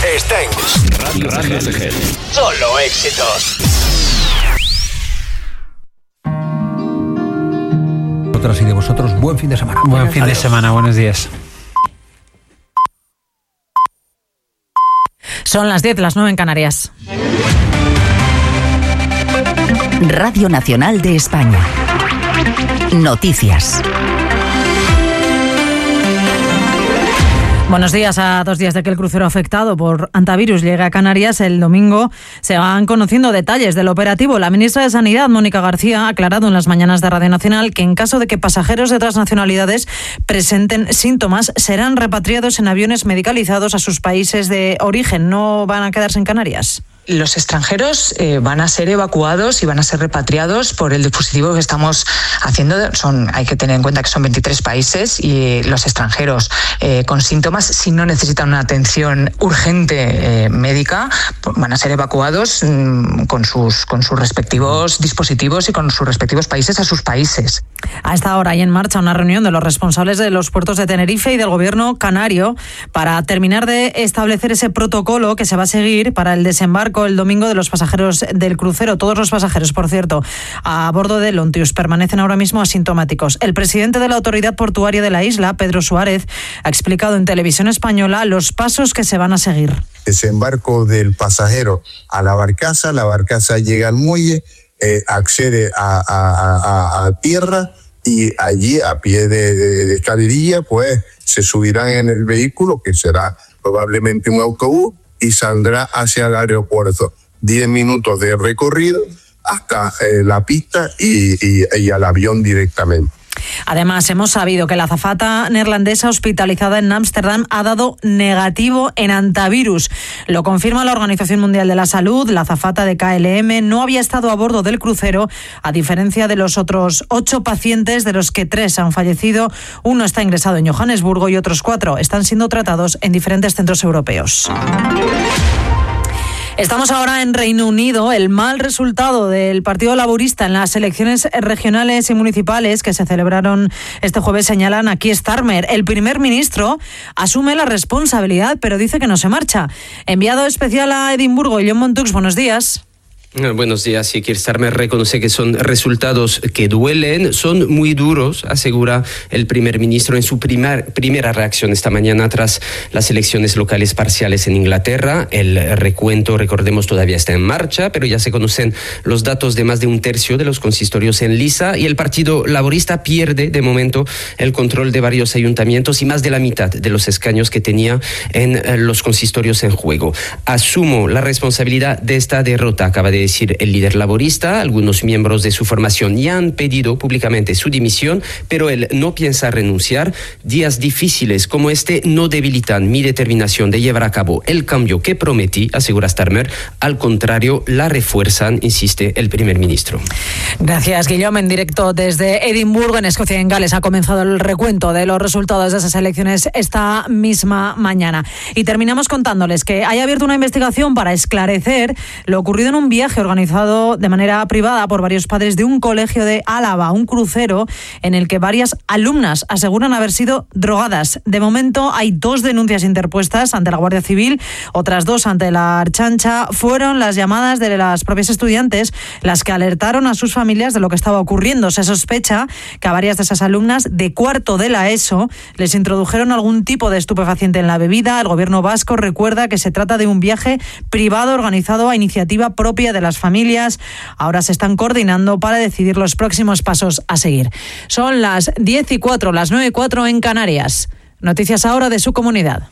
está en Radio CGT. Solo éxitos. Y de vosotros, buen fin de semana. Buen fin de semana, buenos días. Son las 10, las 9 en Canarias. Radio Nacional de España. Noticias. Buenos días. A 2 días de que el crucero afectado por hantavirus llegue a Canarias, el domingo se van conociendo detalles del operativo. La ministra de Sanidad, Mónica García, ha aclarado en las mañanas de Radio Nacional que en caso de que pasajeros de otras nacionalidades presenten síntomas, serán repatriados en aviones medicalizados a sus países de origen. No van a quedarse en Canarias. Los extranjeros van a ser evacuados y van a ser repatriados por el dispositivo que estamos haciendo. Hay que tener en cuenta que son 23 países y los extranjeros con síntomas, si no necesitan una atención urgente médica, van a ser evacuados con sus respectivos dispositivos y con sus respectivos países a sus países. A esta hora hay en marcha una reunión de los responsables de los puertos de Tenerife y del gobierno canario para terminar de establecer ese protocolo que se va a seguir para el desembarco el domingo de los pasajeros del crucero. Todos los pasajeros, por cierto, a bordo del Ontius permanecen ahora mismo asintomáticos. El presidente de la Autoridad Portuaria de la isla, Pedro Suárez, ha explicado en Televisión Española los pasos que se van a seguir. Desembarco del pasajero a la barcaza llega al muelle, accede a tierra y allí a pie de escalerilla pues se subirán en el vehículo, que será probablemente un autobús, y saldrá hacia el aeropuerto. 10 minutos de recorrido hasta la pista y al avión directamente. Además, hemos sabido que la azafata neerlandesa hospitalizada en Ámsterdam ha dado negativo en hantavirus. Lo confirma la Organización Mundial de la Salud. La azafata de KLM no había estado a bordo del crucero, a diferencia de los otros 8 pacientes, de los que 3 han fallecido. 1 está ingresado en Johannesburgo y otros 4 están siendo tratados en diferentes centros europeos. Estamos ahora en Reino Unido. El mal resultado del Partido Laborista en las elecciones regionales y municipales que se celebraron este jueves señalan a Keir Starmer. El primer ministro asume la responsabilidad, pero dice que no se marcha. Enviado especial a Edimburgo, John Montux, buenos días. Buenos días. Y Keir Starmer reconoce que son resultados que duelen, son muy duros, asegura el primer ministro en su primera reacción esta mañana tras las elecciones locales parciales en Inglaterra. El recuento, recordemos, todavía está en marcha, pero ya se conocen los datos de más de 1/3 de los consistorios en liza y el Partido Laborista pierde de momento el control de varios ayuntamientos y más de la mitad de los escaños que tenía en los consistorios en juego. Asumo la responsabilidad de esta derrota, acaba de decir el líder laborista. Algunos miembros de su formación ya han pedido públicamente su dimisión, pero él no piensa renunciar. Días difíciles como este no debilitan mi determinación de llevar a cabo el cambio que prometí, asegura Starmer. Al contrario, la refuerzan, insiste el primer ministro. Gracias, Guillaume. En directo desde Edimburgo, en Escocia y en Gales, ha comenzado el recuento de los resultados de esas elecciones esta misma mañana. Y terminamos contándoles que hay abierto una investigación para esclarecer lo ocurrido en un viaje organizado de manera privada por varios padres de un colegio de Álava, un crucero en el que varias alumnas aseguran haber sido drogadas. De momento hay 2 denuncias interpuestas ante la Guardia Civil, otras 2 ante la Archancha. Fueron las llamadas de las propias estudiantes las que alertaron a sus familias de lo que estaba ocurriendo. Se sospecha que a varias de esas alumnas de cuarto de la ESO les introdujeron algún tipo de estupefaciente en la bebida. El gobierno vasco recuerda que se trata de un viaje privado organizado a iniciativa propia de las familias. Ahora se están coordinando para decidir los próximos pasos a seguir. Son las 10:04, las 9:04 en Canarias. Noticias ahora de su comunidad.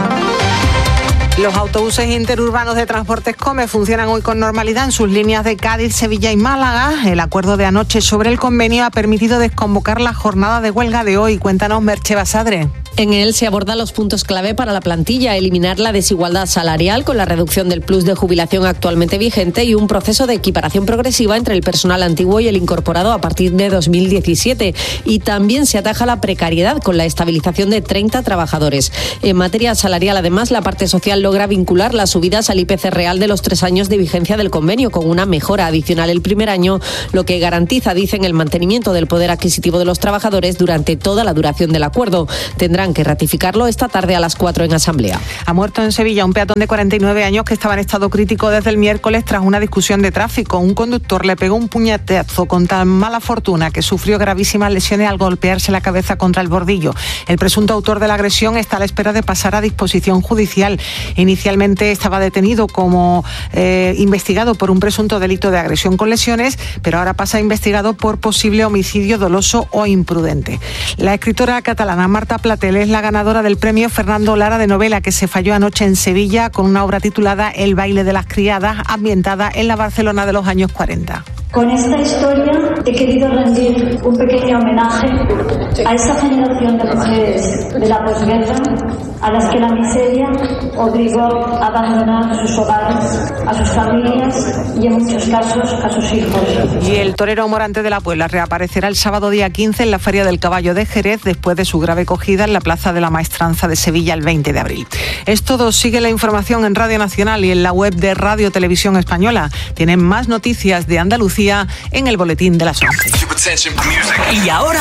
Los autobuses interurbanos de Transportes Come funcionan hoy con normalidad en sus líneas de Cádiz, Sevilla y Málaga. El acuerdo de anoche sobre el convenio ha permitido desconvocar la jornada de huelga de hoy. Cuéntanos, Merche Basadre. En él se abordan los puntos clave para la plantilla, eliminar la desigualdad salarial con la reducción del plus de jubilación actualmente vigente y un proceso de equiparación progresiva entre el personal antiguo y el incorporado a partir de 2017. Y también se ataja la precariedad con la estabilización de 30 trabajadores. En materia salarial, además, la parte social logra vincular las subidas al IPC real de los 3 años de vigencia del convenio con una mejora adicional el primer año, lo que garantiza, dicen, el mantenimiento del poder adquisitivo de los trabajadores durante toda la duración del acuerdo. Tendrán tendrán que ratificarlo esta tarde a las 4 en Asamblea. Ha muerto en Sevilla un peatón de 49 años que estaba en estado crítico desde el miércoles tras una discusión de tráfico. Un conductor le pegó un puñetazo con tan mala fortuna que sufrió gravísimas lesiones al golpearse la cabeza contra el bordillo. El presunto autor de la agresión está a la espera de pasar a disposición judicial. Inicialmente estaba detenido como investigado por un presunto delito de agresión con lesiones, pero ahora pasa investigado por posible homicidio doloso o imprudente. La escritora catalana Marta Platel es la ganadora del premio Fernando Lara de novela que se falló anoche en Sevilla con una obra titulada El baile de las criadas, ambientada en la Barcelona de los años 40. Con esta historia he querido rendir un pequeño homenaje a esa generación de mujeres de la posguerra a las que la miseria obligó a abandonar sus hogares, a sus familias y en muchos casos a sus hijos. Y el torero Morante de la Puebla reaparecerá el sábado día 15 en la Feria del Caballo de Jerez después de su grave cogida en la Plaza de la Maestranza de Sevilla el 20 de abril. Es todo. Sigue la información en Radio Nacional y en la web de Radio Televisión Española. Tienen más noticias de Andalucía en el boletín de las 11. Y ahora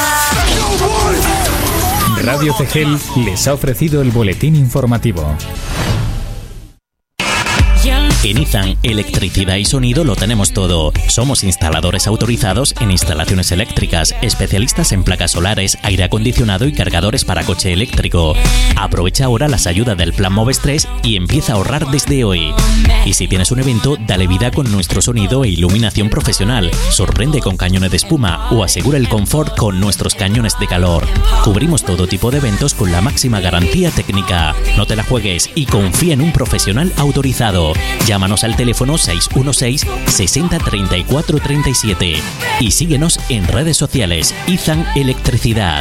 Radio CGEL les ha ofrecido el boletín informativo. En Izan, electricidad y sonido lo tenemos todo. Somos instaladores autorizados en instalaciones eléctricas, especialistas en placas solares, aire acondicionado y cargadores para coche eléctrico. Aprovecha ahora las ayudas del Plan Moves 3 y empieza a ahorrar desde hoy. Y si tienes un evento, dale vida con nuestro sonido e iluminación profesional. Sorprende con cañones de espuma o asegura el confort con nuestros cañones de calor. Cubrimos todo tipo de eventos con la máxima garantía técnica. No te la juegues y confía en un profesional autorizado. Llámanos al teléfono 616 60 34 37 y síguenos en redes sociales. Izan Electricidad.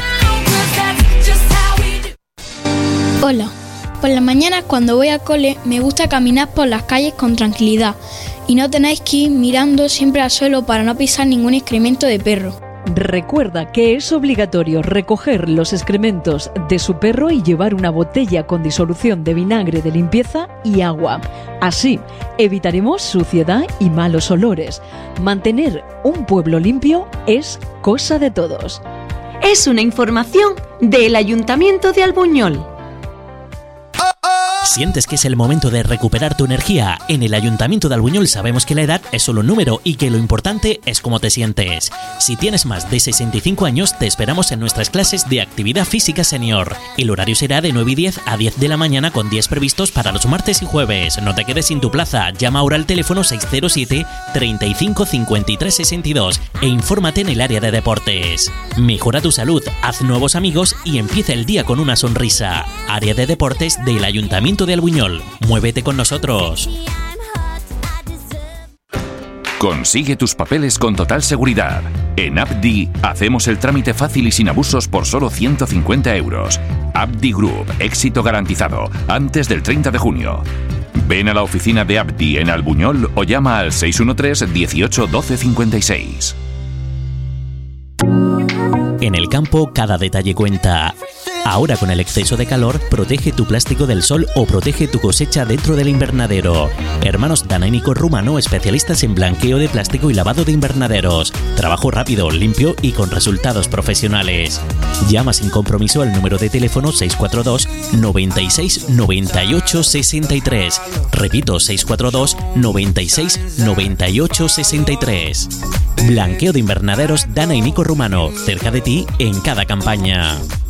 Hola. Por la mañana cuando voy al cole me gusta caminar por las calles con tranquilidad y no tenéis que ir mirando siempre al suelo para no pisar ningún excremento de perro. Recuerda que es obligatorio recoger los excrementos de su perro y llevar una botella con disolución de vinagre de limpieza y agua. Así evitaremos suciedad y malos olores. Mantener un pueblo limpio es cosa de todos. Es una información del Ayuntamiento de Albuñol. ¿Sientes que es el momento de recuperar tu energía? En el Ayuntamiento de Albuñol sabemos que la edad es solo un número y que lo importante es cómo te sientes. Si tienes más de 65 años, te esperamos en nuestras clases de actividad física senior. El horario será de 9 y 10 a 10 de la mañana con 10 previstos para los martes y jueves. No te quedes sin tu plaza. Llama ahora al teléfono 607 35 53 62 e infórmate en el área de deportes. Mejora tu salud, haz nuevos amigos y empieza el día con una sonrisa. Área de deportes del Ayuntamiento de Albuñol. Muévete con nosotros. Consigue tus papeles con total seguridad. En Abdi hacemos el trámite fácil y sin abusos por solo 150 euros. Abdi Group, éxito garantizado, antes del 30 de junio. Ven a la oficina de Abdi en Albuñol o llama al 613 18 12 56. En el campo, cada detalle cuenta. Ahora con el exceso de calor, protege tu plástico del sol o protege tu cosecha dentro del invernadero. Hermanos Dana y Nico Rumano, especialistas en blanqueo de plástico y lavado de invernaderos. Trabajo rápido, limpio y con resultados profesionales. Llama sin compromiso al número de teléfono 642 96 98 63. Repito, 642 96 98 63. Blanqueo de invernaderos Dana y Nico Rumano, cerca de ti en cada campaña.